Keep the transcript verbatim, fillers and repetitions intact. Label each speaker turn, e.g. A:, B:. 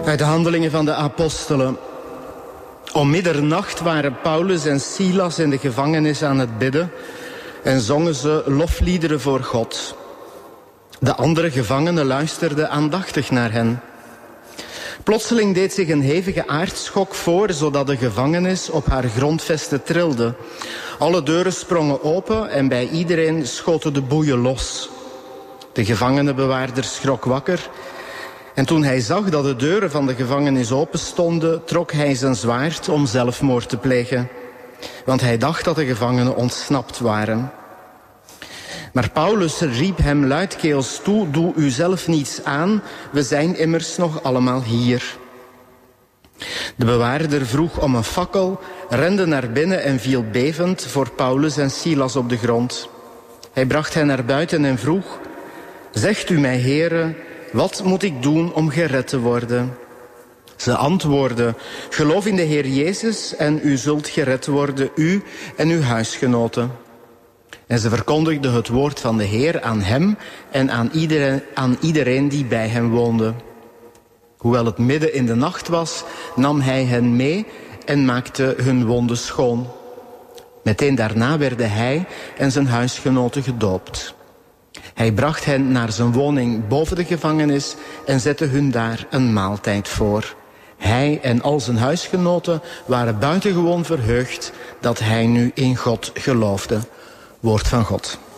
A: Uit de Handelingen van de Apostelen. Om middernacht waren Paulus en Silas in de gevangenis aan het bidden en zongen ze lofliederen voor God. De andere gevangenen luisterden aandachtig naar hen. Plotseling deed zich een hevige aardschok voor, zodat de gevangenis op haar grondvesten trilde. Alle deuren sprongen open en bij iedereen schoten de boeien los. De gevangenenbewaarder schrok wakker. En toen hij zag dat de deuren van de gevangenis open stonden, trok hij zijn zwaard om zelfmoord te plegen. Want hij dacht dat de gevangenen ontsnapt waren. Maar Paulus riep hem luidkeels toe, doe u zelf niets aan, we zijn immers nog allemaal hier. De bewaarder vroeg om een fakkel, rende naar binnen en viel bevend voor Paulus en Silas op de grond. Hij bracht hen naar buiten en vroeg, zegt u mij, heren, wat moet ik doen om gered te worden? Ze antwoordden, geloof in de Heer Jezus en u zult gered worden, u en uw huisgenoten. En ze verkondigden het woord van de Heer aan hem en aan iedereen, aan iedereen die bij hem woonde. Hoewel het midden in de nacht was, nam hij hen mee en maakte hun wonden schoon. Meteen daarna werden hij en zijn huisgenoten gedoopt. Hij bracht hen naar zijn woning boven de gevangenis en zette hun daar een maaltijd voor. Hij en al zijn huisgenoten waren buitengewoon verheugd dat hij nu in God geloofde. Woord van God.